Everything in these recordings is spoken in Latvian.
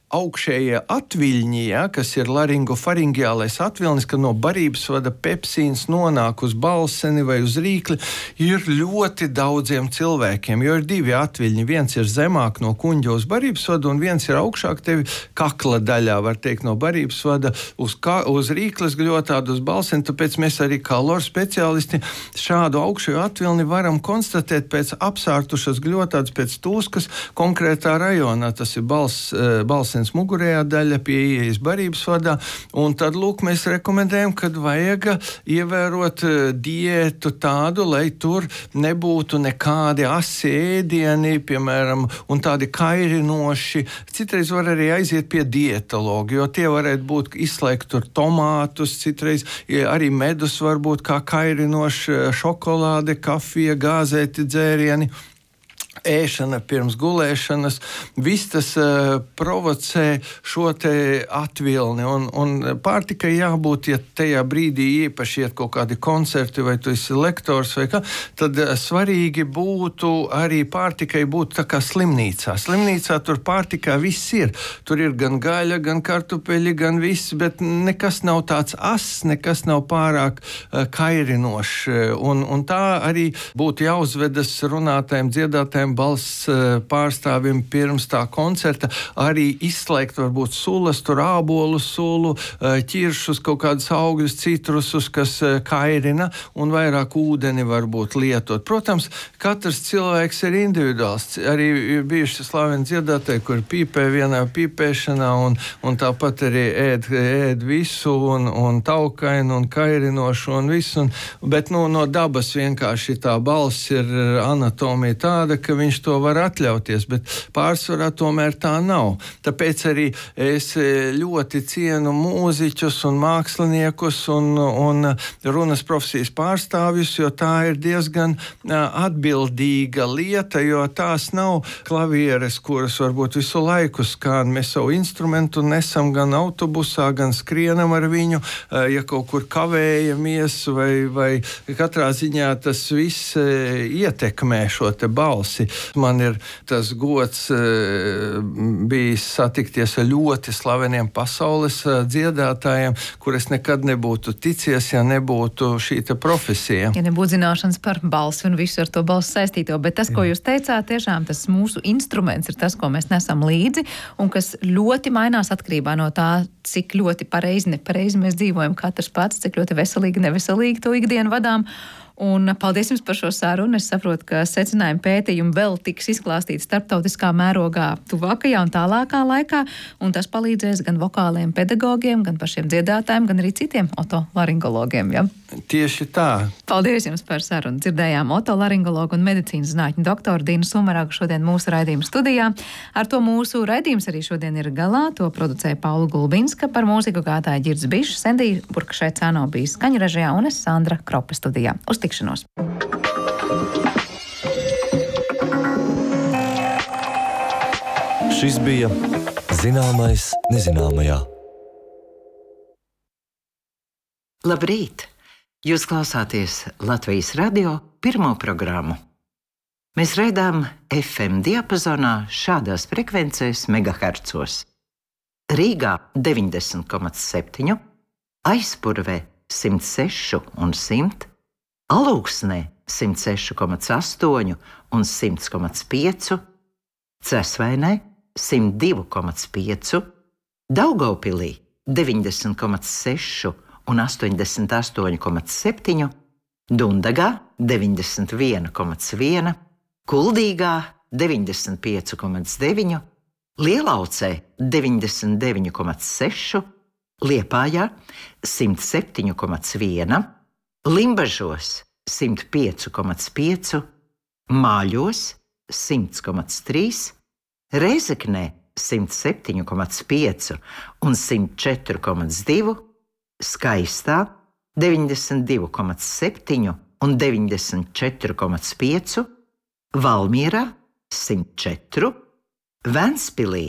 augšējie atviļņi, kas ir laringofaringiālais atvilnis, ka no barības vada pepsīns nonāk uz balseni vai uz rīkli, ir ļoti daudziem cilvēkiem, jo ir divi atviļņi. Viens ir zemāk no kuņģa uz barības vadu, un viens ir augšāk tevi kakla daļā, var teikt, no barības vada uz rīkles gļotādu uz balseni, tāpēc mēs arī kā loru speciālisti šādu augšējo atvilni varam konstatēt pēc apsārtušas gļotādas, pēc tūskas konkrētā rajonā. Tas ir balsens mugurējā daļa pie ieejas barības vadā, un tad, lūk, mēs rekomendējam, kad vajag ievērot diētu tādu, lai tur nebūtu nekādi asi ēdieni, piemēram, un tādi kairinoši. Citreiz var arī aiziet pie dietologa, jo tie varētu būt izslēgt tur tomātus, citreiz arī medus var būt kā kairinoši, šokolāde, kafija, gāzēti dzērieni. Ēšana pirms gulēšanas, viss tas provocē šo te atvilni, un pārtikai jābūt, ja tajā brīdī īpaši iet kaut kādi koncerti, vai tu esi lektors, vai kā, tad svarīgi būtu arī pārtikai būt tā kā slimnīcā. Slimnīcā tur pārtikā viss ir. Tur ir gan gaļa, gan kartupeļi, gan viss, bet nekas nav tāds ass, nekas nav pārāk kairinošs, un tā arī būtu jāuzvedas runātājiem, dziedātājiem, balss pārstāvim pirms tā koncerta, arī izslēgt varbūt sulas, tur ābolu sulu, ķiršus, kaut kādus augļus, citrusus, kas kairina, un vairāk ūdeni varbūt lietot. Protams, katrs cilvēks ir individuāls. Arī bijuši slaveni dziedātāji, kur pīpē vienā pīpēšanā, un tāpat arī ēd visu, un taukainu, un kairinošu, un visu, bet no dabas vienkārši tā balss ir anatomija tāda, ka viņš to var atļauties, bet pārsvarā tomēr tā nav. Tāpēc arī es ļoti cienu mūziķus un māksliniekus un runas profesijas pārstāvjus, jo tā ir diezgan atbildīga lieta, jo tās nav klavieres, kuras varbūt visu laiku skan. Mēs savu instrumentu nesam gan autobusā, gan skrienam ar viņu, ja kaut kur kavējamies, vai katrā ziņā tas viss ietekmē šo te balsi. Man ir tas gods bijis satikties ar ļoti slaveniem pasaules dziedātājiem, kur es nekad nebūtu ticies, ja nebūtu šī profesija. Ja nebūtu zināšanas par balsi un visu ar to balsi saistīto, bet tas, ko jūs teicāt, tiešām tas mūsu instruments ir tas, ko mēs nesam līdzi, un kas ļoti mainās atkarībā no tā, cik ļoti pareizi, nepareizi mēs dzīvojam katrs pats, cik ļoti veselīgi, neveselīgi to ikdienu vadām. Un paldies jums par šo sarunu. Es saprotu, ka secinājumi pētījumi vēl tiks izklāstīti starptautiskā mērogā tuvākajā un tālākā laikā, un tas palīdzēs gan vokāliem pedagogiem, gan pašiem dziedātājiem, gan arī citiem otolaringologiem. Ja? Tieši tā. Paldies jums par sarunu. Dzirdējām otolaringologu un medicīnas zinātņu doktoru Dīnu Sumaragu šodien mūsu raidījuma studijā. Ar to mūsu raidījums arī šodien ir galā. To producēja Paula Gulbinska, par mūziku gādāja Ģirds Bišs, Sendija Burkšēcāno bija skaņu režijā, un es Sandra Kropa studijā. Uz tikšanos! Šis bija Zināmais nezināmajā. Labrīt! Jūs klausāties Latvijas radio pirmo programmu. Mēs raidām FM diapazonā šādās frekvencēs megahercos. Rīgā 90,7, Aizpurvē 106 un 100, Alūksnē 106,8 un 100,5, Cesvainē 102,5, Daugavpilī 90,6 un 88,7, Dundagā 91,1, Kuldīgā 95,9, Lielaucē 99,6, Liepājā 107,1, Limbažos 105,5, Māļos 100,3, Rēzeknē 107,5 un 104,2, Skaistā 92,7 un 94,5, Valmierā 104, Ventspilī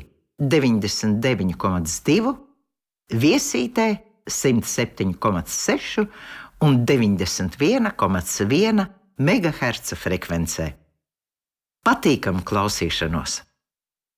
99,2, Viesītē 107,6 un 91,1 megaherca frekvencē. Patīkamu klausīšanos!